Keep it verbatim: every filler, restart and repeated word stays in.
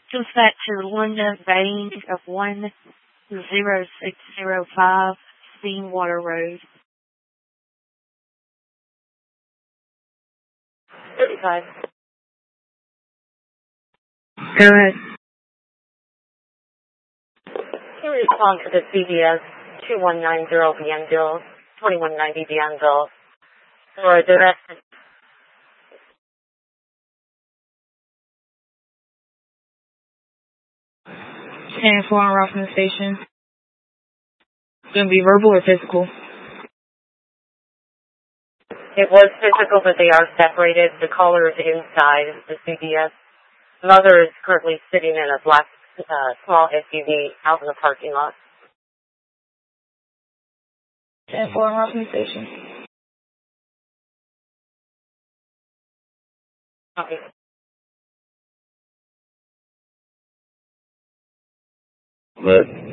Dispatch to London Bank of one zero six zero five Steamwater Road. thirty-five. Go ahead. Can you respond to the C B S two one nine zero Bienville, twenty-one ninety Bienville, for a direct ten four on route from the station. It's going to be verbal or physical? It was physical, but they are separated. The caller is inside the C B S. Mother is currently sitting in a black uh, small S U V out in the parking lot. ten four on route from the station. Okay. But